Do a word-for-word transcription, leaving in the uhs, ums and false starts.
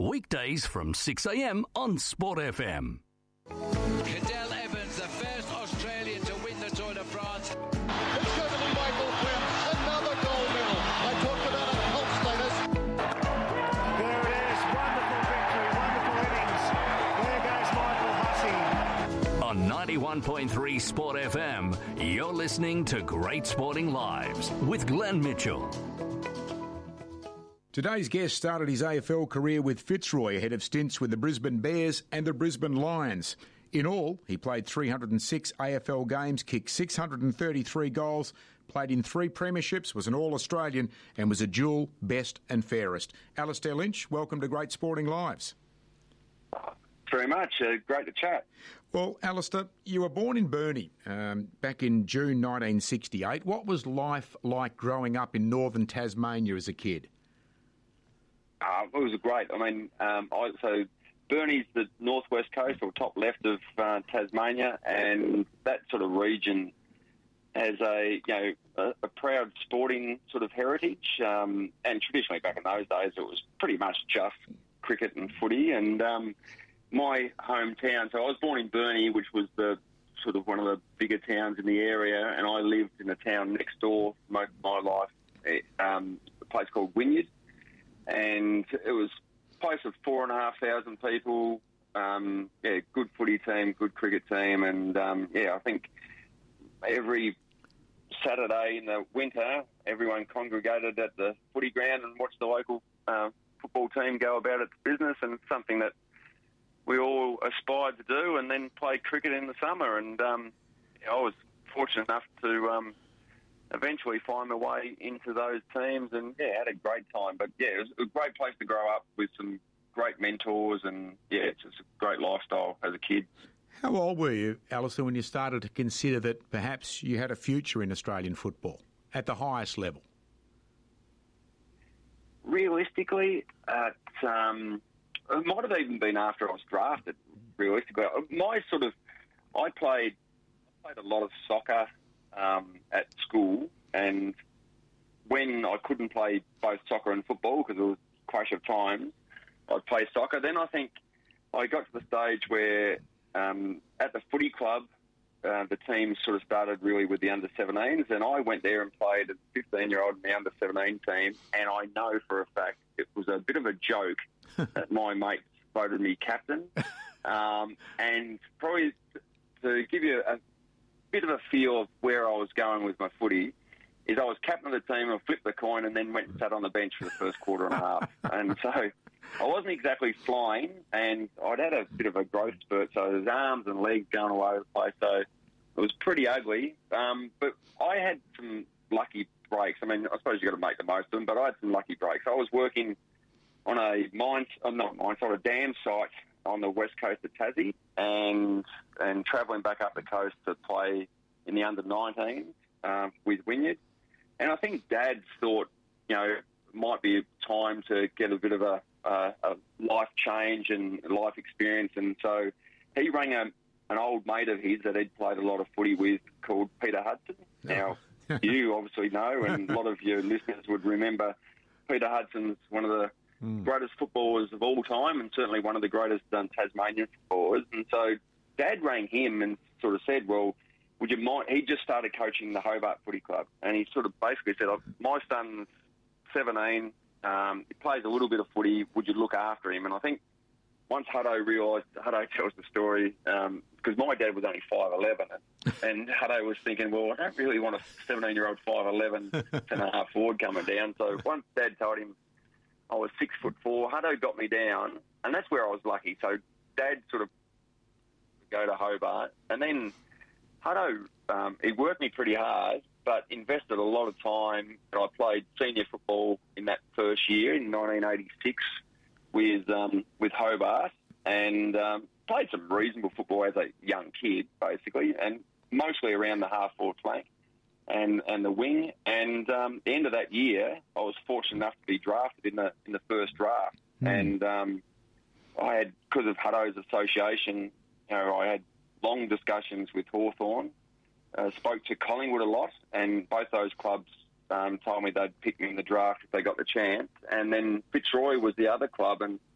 Weekdays from six a m on Sport F M. Cadel Evans, the first Australian to win the Tour de France. It's going to be Michael Quinn. Another gold medal. I talked about a health status. There it is. Wonderful victory. Wonderful innings. There goes Michael Hussey. On ninety-one point three Sport F M, you're listening to Great Sporting Lives with Glenn Mitchell. Today's guest started his A F L career with Fitzroy ahead of stints with the Brisbane Bears and the Brisbane Lions. In all, he played three hundred six A F L games, kicked six hundred thirty-three goals, played in three premierships, was an All-Australian and was a dual best and fairest. Alastair Lynch, welcome to Great Sporting Lives. Very much. Uh, great to chat. Well, Alastair, you were born in Burnie um, back in June nineteen sixty-eight. What was life like growing up in northern Tasmania as a kid? Uh, it was great. I mean, um, I, so Burnie's the northwest coast or top left of uh, Tasmania, and that sort of region has a you know a, a proud sporting sort of heritage. Um, and traditionally, back in those days, it was pretty much just cricket and footy. And um, my hometown, so I was born in Burnie, which was the sort of one of the bigger towns in the area, and I lived in the town next door most of my life, um, a place called Wynyard. And it was a place of four and a half thousand people. Um, yeah, good footy team, good cricket team, and um, yeah, I think every Saturday in the winter, everyone congregated at the footy ground and watched the local uh, football team go about its business, and it's something that we all aspired to do. And then played cricket in the summer, and um, I was fortunate enough to. Um, eventually find my way into those teams, and yeah, had a great time. But yeah, it was a great place to grow up with some great mentors, and yeah, it's just a great lifestyle as a kid. How old were you, Alastair, when you started to consider that perhaps you had a future in Australian football at the highest level? Realistically, uh, um, it might have even been after I was drafted. Realistically, my sort of, I played, I played a lot of soccer. Um, at school, and when I couldn't play both soccer and football because it was a clash of times, I'd play soccer. Then I think I got to the stage where um, at the footy club, uh, the team sort of started really with the under seventeens, and I went there and played as a fifteen-year-old in the under seventeen team, and I know for a fact it was a bit of a joke that my mates voted me captain. Um, and probably to give you a bit of a feel of where I was going with my footy is I was captain of the team and I flipped the coin and then went and sat on the bench for the first quarter and a half. And so I wasn't exactly flying, and I'd had a bit of a growth spurt, so there's arms and legs going all over the place, so it was pretty ugly. Um, but I had some lucky breaks. I mean, I suppose you've got to make the most of them, but I had some lucky breaks. I was working on a mine, uh, not mine, sort of dam site on the west coast of Tassie, and and travelling back up the coast to play in the under nineteen uh, with Wynyard. And I think Dad thought, you know, it might be time to get a bit of a, a, a life change and life experience. And so he rang a, an old mate of his that he'd played a lot of footy with called Peter Hudson. Now, you obviously know, and a lot of your listeners would remember Peter Hudson's one of the Mm. greatest footballers of all time, and certainly one of the greatest um, Tasmanian footballers. And so Dad rang him and sort of said, well, would you mind? He just started coaching the Hobart Footy Club, and he sort of basically said, oh, my son's seventeen, um, he plays a little bit of footy, would you look after him? And I think once Hutto realised, Hutto tells the story, because um, my dad was only five eleven, and, and Hutto was thinking, well, I don't really want a seventeen-year-old five eleven, ten and a half forward coming down. So once Dad told him I was six foot four, Hutto got me down, and that's where I was lucky. So Dad sort of go to Hobart, and then Hutto, um, he worked me pretty hard, but invested a lot of time. I played senior football in that first year in nineteen eighty-six with um, with Hobart, and um, played some reasonable football as a young kid, basically, and mostly around the half-forward flank and and the wing. And um, at the end of that year, I was fortunate enough to be drafted in the in the first draft. Mm. And um, I had, because of Hutto's association, you know, I had long discussions with Hawthorn, uh, spoke to Collingwood a lot, and both those clubs um, told me they'd pick me in the draft if they got the chance. And then Fitzroy was the other club, and